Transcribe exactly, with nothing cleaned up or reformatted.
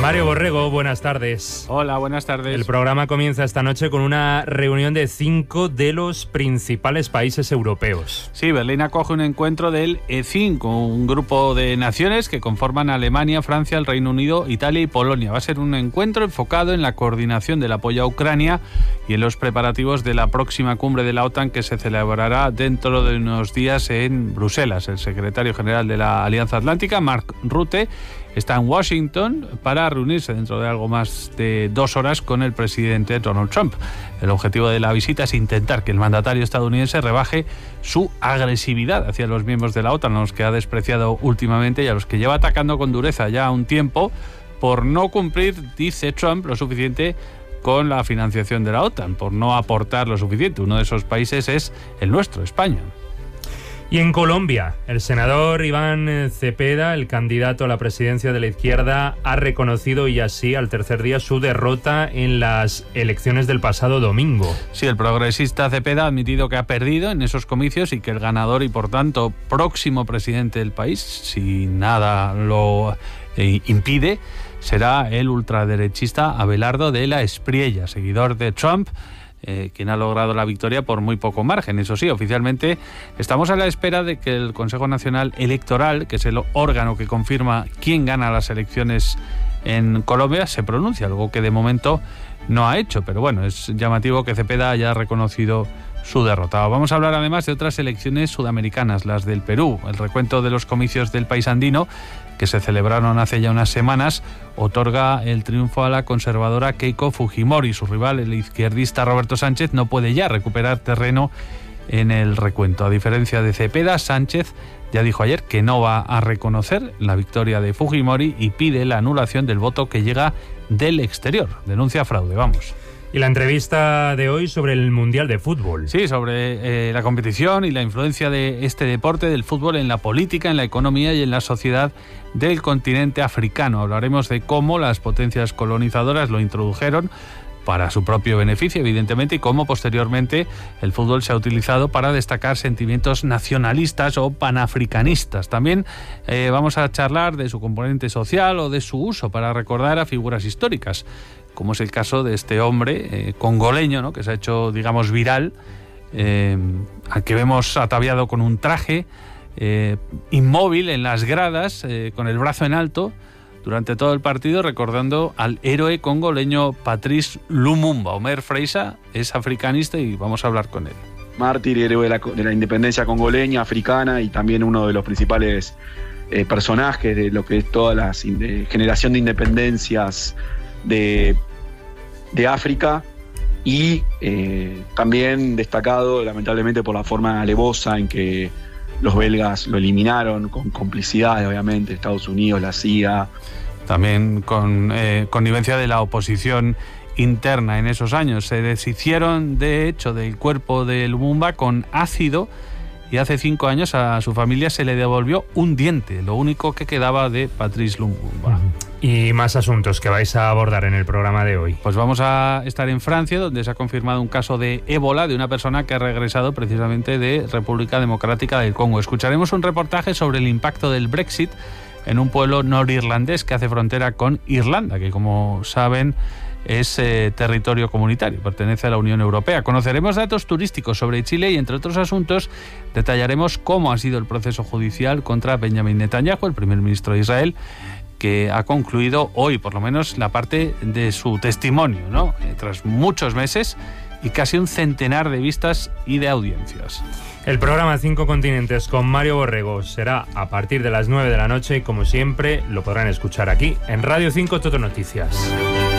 Mario Borrego, buenas tardes. Hola, buenas tardes. El programa comienza esta noche con una reunión de cinco de los principales países europeos. Sí, Berlín acoge un encuentro del E cinco, un grupo de naciones que conforman Alemania, Francia, el Reino Unido, Italia y Polonia. Va a ser un encuentro enfocado en la coordinación del apoyo a Ucrania y en los preparativos de la próxima cumbre de la OTAN que se celebrará dentro de unos días en Bruselas. El secretario general de la Alianza Atlántica, Mark Rutte, está en Washington para reunirse dentro de algo más de dos horas con el presidente Donald Trump. El objetivo de la visita es intentar que el mandatario estadounidense rebaje su agresividad hacia los miembros de la OTAN, a los que ha despreciado últimamente y a los que lleva atacando con dureza ya un tiempo por no cumplir, dice Trump, lo suficiente con la financiación de la OTAN, por no aportar lo suficiente. Uno de esos países es el nuestro, España. Y en Colombia, el senador Iván Cepeda, el candidato a la presidencia de la izquierda, ha reconocido y así al tercer día su derrota en las elecciones del pasado domingo. Sí, el progresista Cepeda ha admitido que ha perdido en esos comicios y que el ganador y por tanto próximo presidente del país, si nada lo eh, impide, será el ultraderechista Abelardo de la Espriella, seguidor de Trump, Eh, quien ha logrado la victoria por muy poco margen. Eso sí, oficialmente estamos a la espera de que el Consejo Nacional Electoral, que es el órgano que confirma quién gana las elecciones en Colombia, se pronuncie, algo que de momento no ha hecho. Pero bueno, es llamativo que Cepeda haya reconocido su derrota. Vamos a hablar además de otras elecciones sudamericanas, las del Perú. El recuento de los comicios del país andino, que se celebraron hace ya unas semanas, otorga el triunfo a la conservadora Keiko Fujimori. Su rival, el izquierdista Roberto Sánchez, no puede ya recuperar terreno en el recuento. A diferencia de Cepeda, Sánchez ya dijo ayer que no va a reconocer la victoria de Fujimori y pide la anulación del voto que llega del exterior. Denuncia fraude, vamos. Y la entrevista de hoy sobre el Mundial de Fútbol. Sí, sobre eh, la competición y la influencia de este deporte, del fútbol, en la política, en la economía y en la sociedad del continente africano. Hablaremos de cómo las potencias colonizadoras lo introdujeron para su propio beneficio, evidentemente, y cómo posteriormente el fútbol se ha utilizado para destacar sentimientos nacionalistas o panafricanistas. También eh, vamos a charlar de su componente social o de su uso para recordar a figuras históricas, como es el caso de este hombre eh, congoleño, ¿no?, que se ha hecho, digamos, viral, eh, al que vemos ataviado con un traje, eh, inmóvil en las gradas, eh, con el brazo en alto, durante todo el partido, recordando al héroe congoleño Patrice Lumumba. Omer Freisa es africanista y vamos a hablar con él. Mártir, héroe de la, de la independencia congoleña, africana, y también uno de los principales eh, personajes de lo que es toda la de generación de independencias de, de África, y eh, también destacado lamentablemente por la forma alevosa en que los belgas lo eliminaron, con complicidad obviamente Estados Unidos, la C I A. También con eh, connivencia de la oposición interna en esos años. Se deshicieron de hecho del cuerpo de Lumumba con ácido, y hace cinco años a su familia se le devolvió un diente, lo único que quedaba de Patrice Lumumba. Y más asuntos que vais a abordar en el programa de hoy. Pues vamos a estar en Francia, donde se ha confirmado un caso de ébola de una persona que ha regresado precisamente de República Democrática del Congo. Escucharemos un reportaje sobre el impacto del Brexit en un pueblo norirlandés que hace frontera con Irlanda, que, como saben, es eh, territorio comunitario, pertenece a la Unión Europea. Conoceremos datos turísticos sobre Chile y, entre otros asuntos, detallaremos cómo ha sido el proceso judicial contra Benjamin Netanyahu, el primer ministro de Israel, que ha concluido hoy, por lo menos, la parte de su testimonio, ¿no?, Eh, tras muchos meses y casi un centenar de vistas y de audiencias. El programa Cinco Continentes con Mario Borrego será a partir de las nueve de la noche y, como siempre, lo podrán escuchar aquí en Radio cinco Todo Noticias.